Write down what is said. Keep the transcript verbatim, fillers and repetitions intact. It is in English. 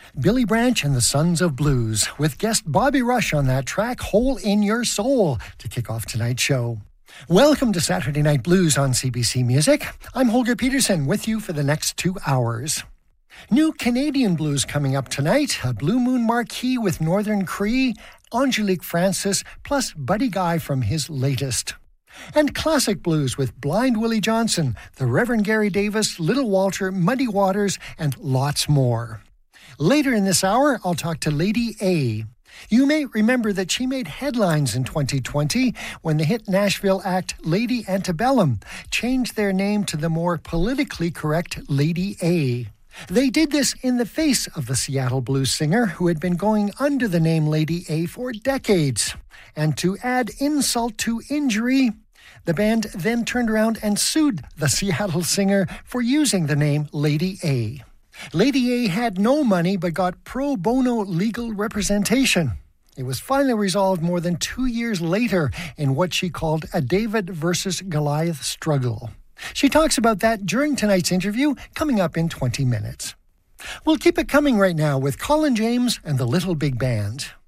Billy Branch and the Sons of Blues, with guest Bobby Rush on that track, Hole in Your Soul, to kick off tonight's show. Welcome to Saturday Night Blues on C B C Music. I'm Holger Peterson with you for the next two hours. New Canadian blues coming up tonight, a Blue Moon Marquee with Northern Cree, Angelique Francis, plus Buddy Guy from his latest. And classic blues with Blind Willie Johnson, the Reverend Gary Davis, Little Walter, Muddy Waters, and lots more. Later in this hour, I'll talk to Lady A. You may remember that she made headlines in twenty twenty when the hit Nashville act Lady Antebellum changed their name to the more politically correct Lady A. They did this in the face of the Seattle blues singer who had been going under the name Lady A for decades. And to add insult to injury, the band then turned around and sued the Seattle singer for using the name Lady A. Lady A had no money but got pro bono legal representation. It was finally resolved more than two years later in what she called a David versus Goliath struggle. She talks about that during tonight's interview, coming up in twenty minutes. We'll keep it coming right now with Colin James and the Little Big Band.